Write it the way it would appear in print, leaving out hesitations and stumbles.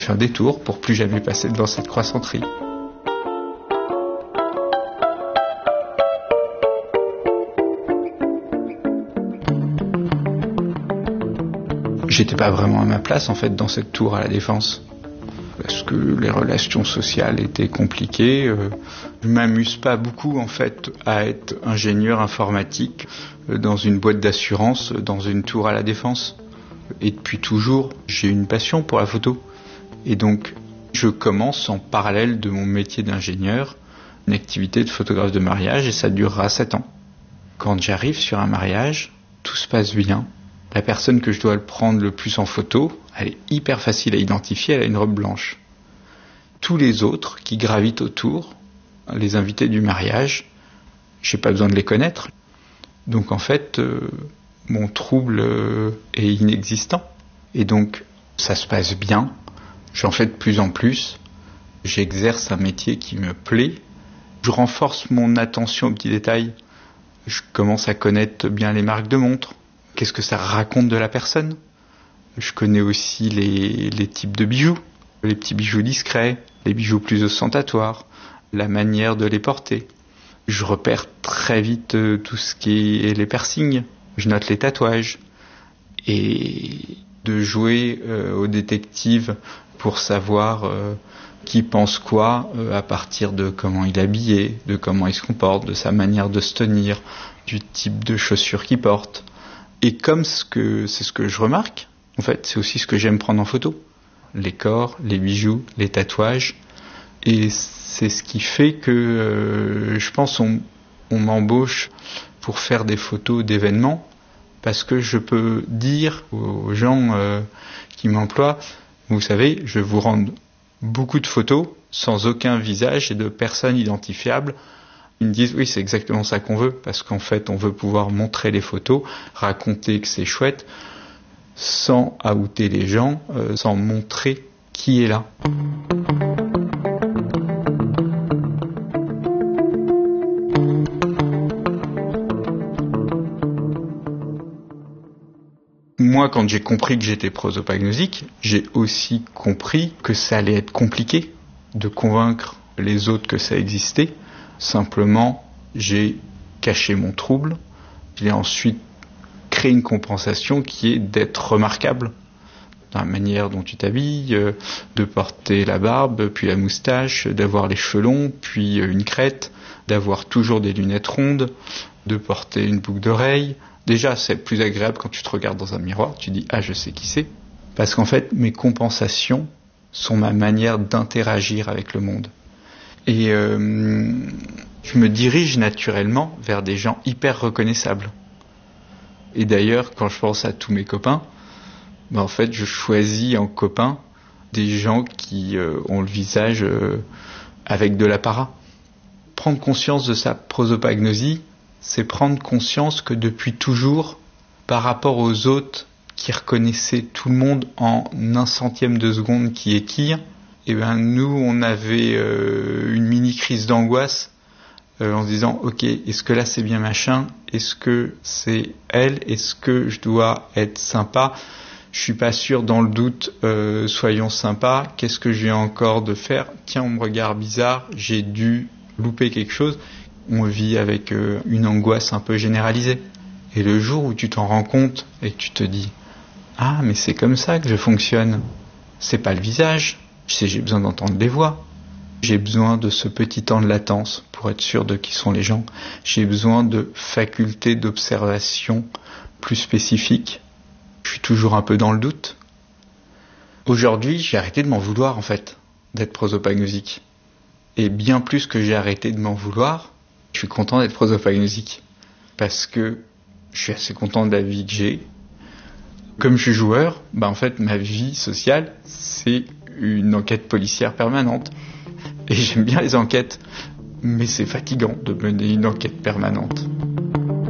Je fais un détour pour plus jamais passer devant cette croissanterie. J'étais pas vraiment à ma place en fait dans cette tour à la Défense. Parce que les relations sociales étaient compliquées. Je m'amuse pas beaucoup en fait à être ingénieur informatique dans une boîte d'assurance dans une tour à la Défense. Et depuis toujours, j'ai une passion pour la photo. Et donc, je commence en parallèle de mon métier d'ingénieur une activité de photographe de mariage et ça durera 7 ans. Quand j'arrive sur un mariage, tout se passe bien. La personne que je dois le prendre le plus en photo, elle est hyper facile à identifier, elle a une robe blanche. Tous les autres qui gravitent autour, les invités du mariage, j'ai pas besoin de les connaître. Donc en fait, mon trouble est inexistant. Et donc, ça se passe bien. J'en fais de plus en plus. J'exerce un métier qui me plaît. Je renforce mon attention aux petits détails. Je commence à connaître bien les marques de montres. Qu'est-ce que ça raconte de la personne ? Je connais aussi les types de bijoux. Les petits bijoux discrets, les bijoux plus ostentatoires, la manière de les porter. Je repère très vite tout ce qui est les piercings. Je note les tatouages. Et de jouer au détective pour savoir qui pense quoi à partir de comment il est habillé, de comment il se comporte, de sa manière de se tenir, du type de chaussures qu'il porte. Et comme c'est ce que je remarque, en fait, c'est aussi ce que j'aime prendre en photo. Les corps, les bijoux, les tatouages. Et c'est ce qui fait que je pense on m'embauche pour faire des photos d'événements parce que je peux dire aux gens qui m'emploient, vous savez, je vais vous rendre beaucoup de photos sans aucun visage et de personnes identifiables. Ils me disent oui, c'est exactement ça qu'on veut parce qu'en fait, on veut pouvoir montrer les photos, raconter que c'est chouette sans outer les gens, sans montrer qui est là. Moi, quand j'ai compris que j'étais prosopagnosique, j'ai aussi compris que ça allait être compliqué de convaincre les autres que ça existait. Simplement, j'ai caché mon trouble. J'ai ensuite créé une compensation qui est d'être remarquable dans la manière dont tu t'habilles, de porter la barbe, puis la moustache, d'avoir les cheveux longs, puis une crête, d'avoir toujours des lunettes rondes, de porter une boucle d'oreille. Déjà, c'est plus agréable quand tu te regardes dans un miroir, tu dis « Ah, je sais qui c'est ». Parce qu'en fait, mes compensations sont ma manière d'interagir avec le monde. Et je me dirige naturellement vers des gens hyper reconnaissables. Et d'ailleurs, quand je pense à tous mes copains, en fait, je choisis en copains des gens qui ont le visage avec de l'apparat. Prendre conscience de sa prosopagnosie, c'est prendre conscience que depuis toujours, par rapport aux autres qui reconnaissaient tout le monde en 1/100 de seconde qui est qui, et ben nous on avait une mini crise d'angoisse en se disant ok, est-ce que là c'est bien machin, est-ce que c'est elle, est-ce que je dois être sympa, je suis pas sûr, dans le doute, soyons sympas, qu'est-ce que j'ai encore de faire, tiens on me regarde bizarre, j'ai dû louper quelque chose. On vit avec une angoisse un peu généralisée. Et le jour où tu t'en rends compte et que tu te dis « Ah, mais c'est comme ça que je fonctionne. C'est pas le visage. J'ai besoin d'entendre les voix. J'ai besoin de ce petit temps de latence pour être sûr de qui sont les gens. J'ai besoin de facultés d'observation plus spécifiques. Je suis toujours un peu dans le doute. » Aujourd'hui, j'ai arrêté de m'en vouloir, en fait, d'être prosopagnosique. Et bien plus que j'ai arrêté de m'en vouloir, je suis content d'être prosopagnosique parce que je suis assez content de la vie que j'ai. Comme je suis joueur, en fait, ma vie sociale, c'est une enquête policière permanente. Et j'aime bien les enquêtes, mais c'est fatigant de mener une enquête permanente.